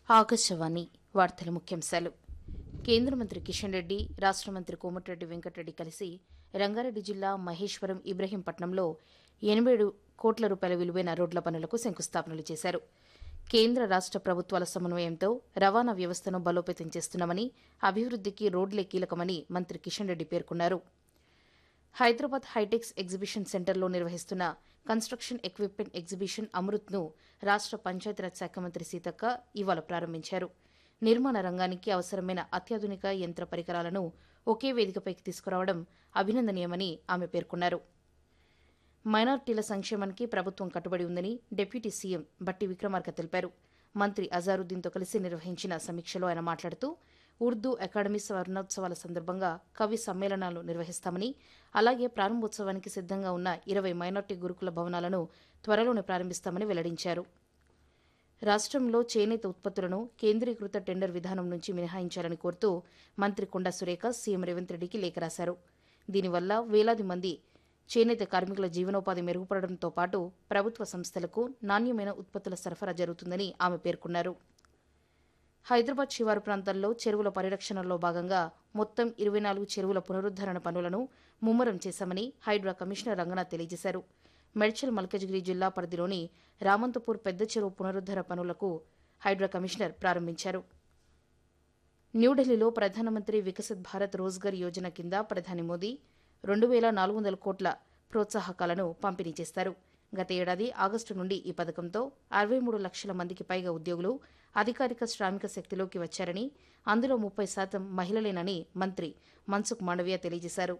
ఆకాశవాణి వార్తల ముఖ్యాంశాలు. కేంద్ర మంత్రి కిషన్ రెడ్డి, రాష్ట మంత్రి కోమటిరెడ్డి వెంకటరెడ్డి కలిసి రంగారెడ్డి జిల్లా మహేశ్వరం ఇబ్రహీంపట్నంలో 87 కోట్ల రూపాయల విలువైన రోడ్ల పనులకు శంకుస్థాపనలు చేశారు. కేంద్ర రాష్ట ప్రభుత్వాల సమన్వయంతో రవాణా వ్యవస్థను బలోపేతం చేస్తున్నామని, అభివృద్దికి రోడ్లే కీలకమని మంత్రి కిషన్ రెడ్డి పేర్కొన్నారు. హైదరాబాద్ హైటెక్స్ ఎగ్జిబిషన్ సెంటర్లో నిర్వహిస్తున్న కన్స్ట్రక్షన్ ఎక్విప్మెంట్ ఎగ్జిబిషన్ అమృత్ను రాష్ట పంచాయతీరాజ్ శాఖ మంత్రి సీతక్క ఇవాళ ప్రారంభించారు. నిర్మాణ రంగానికి అవసరమైన అత్యాధునిక యంత్ర పరికరాలను ఒకే వేదికపైకి తీసుకురావడం అభినందనీయమని ఆమె పేర్కొన్నారు. మైనార్టీల సంక్షేమానికి ప్రభుత్వం కట్టుబడి ఉందని డిప్యూటీ సీఎం బట్టి విక్రమార్క తెలిపారు. మంత్రి అజారుద్దీన్తో కలిసి నిర్వహించిన సమీక్షలో ఆయన మాట్లాడుతూ ఉర్దూ అకాడమీ స్వర్ణోత్సవాల సందర్భంగా కవి సమ్మేళనాలు నిర్వహిస్తామని, అలాగే ప్రారంభోత్సవానికి సిద్దంగా ఉన్న 20 మైనార్టీ గురుకుల భవనాలను త్వరలోనే ప్రారంభిస్తామని వెల్లడించారు. రాష్టంలో చేనేత ఉత్పత్తులను కేంద్రీకృత టెండర్ విధానం నుంచి మినహాయించాలని కోరుతూ మంత్రి కొండా సురేఖ సీఎం రేవంత్ రెడ్డికి లేఖ రాశారు. దీనివల్ల వేలాది మంది చేనేత కార్మికుల జీవనోపాధి మెరుగుపడడంతో పాటు ప్రభుత్వ సంస్థలకు నాణ్యమైన ఉత్పత్తుల సరఫరా జరుగుతుందని ఆమె పేర్కొన్నారు. హైదరాబాద్ శివారు ప్రాంతాల్లో చెరువుల పరిరక్షణలో భాగంగా మొత్తం 24 చెరువుల పునరుద్దరణ పనులను ముమ్మరం చేశామని హైడ్రా కమిషనర్ రంగనాథ్ తెలియజేశారు. మేడ్చల్ మల్కజ్గిరి జిల్లా పరిధిలోని రామంతపూర్ పెద్ద చెరువు పునరుద్దరణ పనులకు హైడ్రా కమిషనర్ ప్రారంభించారు. న్యూఢిల్లీలో ప్రధానమంత్రి వికసిత్ భారత్ రోజ్గర్ యోజన కింద ప్రధాని మోదీ 2400 కోట్ల ప్రోత్సాహకాలను పంపిణీ చేస్తారు. గత ఏడాది ఆగస్టు నుండి ఈ పథకంతో 63 లక్షల మందికి పైగా ఉద్యోగులు అధికారిక శ్రామిక శక్తిలోకి వచ్చారని, అందులో 30% మహిళలేనని మంత్రి మన్సుఖ్ మాండవీయ తెలియజేశారు.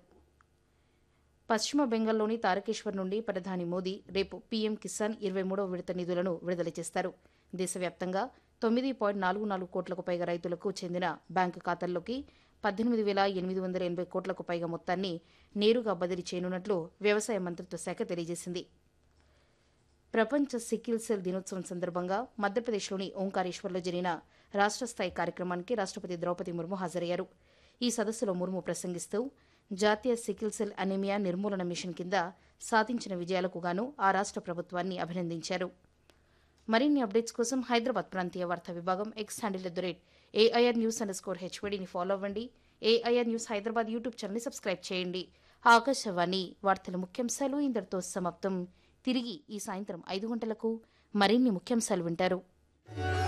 పశ్చిమ బెంగాల్లోని తారకేశ్వర్ నుండి ప్రధాని మోదీ రేపు పీఎం కిసాన్ 23వ విడత నిధులను విడుదల చేస్తారు. దేశవ్యాప్తంగా 9.44 కోట్లకు పైగా రైతులకు చెందిన బ్యాంకు ఖాతాల్లోకి 18,880 కోట్లకు పైగా మొత్తాన్ని నేరుగా బదిలీ చేయనున్నట్లు వ్యవసాయ మంత్రిత్వ శాఖ తెలియజేసింది. ప్రపంచ సికిల్ సెల్ దినోత్సవం సందర్భంగా మధ్యప్రదేశ్లోని ఓంకారేశ్వర్లో జరిగిన రాష్ట స్థాయి కార్యక్రమానికి రాష్టపతి ద్రౌపది ముర్ము హాజరయ్యారు. ఈ సదస్సులో ముర్ము ప్రసంగిస్తూ జాతీయ సికిల్ సెల్ అనీమియా నిర్మూలన మిషన్ కింద సాధించిన విజయాలకు గాను ఆ రాష్ట ప్రభుత్వాన్ని అభినందించారు. మరిన్ని అప్డేట్స్ కోసం హైదరాబాద్ ప్రాంతీయ వార్తా విభాగం ఎక్స్ హ్యాండిల్ @AIRnews_HVDని ఫాలో అవ్వండి. ఏఐఆర్ న్యూస్ హైదరాబాద్ యూట్యూబ్ ఛానల్ని సబ్స్క్రైబ్ చేయండి. ఆకాశవాణి వార్తల ముఖ్యాంశాలు ఇంతటితో సమాప్తం. తిరిగి ఈ సాయంత్రం 5 గంటలకు మరిన్ని ముఖ్యాంశాలు వింటారు.